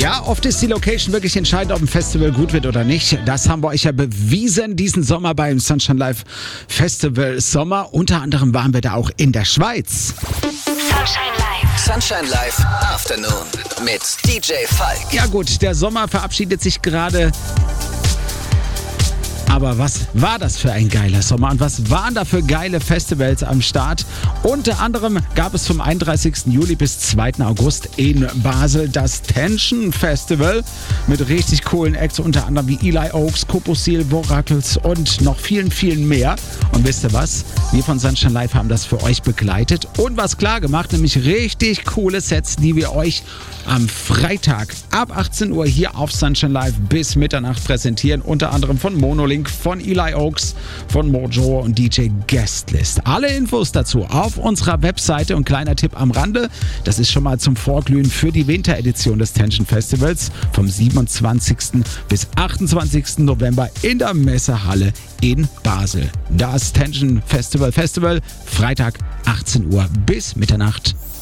Ja, oft ist die Location wirklich entscheidend, ob ein Festival gut wird oder nicht. Das haben wir euch ja bewiesen diesen Sommer beim Sunshine Live Festival Sommer. Unter anderem waren wir da auch in der Schweiz. Sunshine Live. Sunshine Live Afternoon mit DJ Falk. Ja gut, der Sommer verabschiedet sich gerade. Aber was war das für ein geiler Sommer und was waren da für geile Festivals am Start? Unter anderem gab es vom 31. Juli bis 2. August in Basel das Tension Festival mit richtig coolen Acts, unter anderem wie Eli Oaks, Koposil, Voracles und noch vielen, vielen mehr. Und wisst ihr was? Wir von Sunshine Live haben das für euch begleitet und was klar gemacht, nämlich richtig coole Sets, die wir euch am Freitag ab 18 Uhr hier auf Sunshine Live bis Mitternacht präsentieren. Unter anderem von Monolink, von Eli Oaks, von Mojo und DJ Guestlist. Alle Infos dazu auf unserer Webseite und kleiner Tipp am Rande. Das ist schon mal zum Vorglühen für die Winteredition des Tension Festivals vom 27. bis 28. November in der Messehalle in Basel. Das Tension Festival, Freitag 18 Uhr bis Mitternacht.